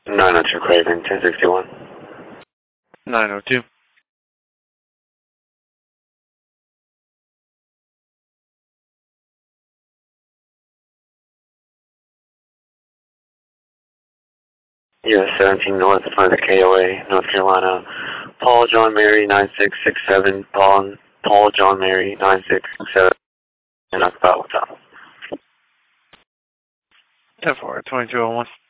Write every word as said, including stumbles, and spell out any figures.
nine oh two Craven, ten sixty-one. nine oh two. U S seventeen North in front of the K O A, North Carolina. Paul John Mary nine six six seven. Paul Paul John Mary nine six six seven. And that's about what's up. ten four, twenty-two oh one.